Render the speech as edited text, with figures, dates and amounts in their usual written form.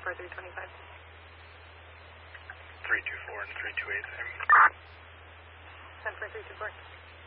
325. 324 and 328, same. 10 for 324.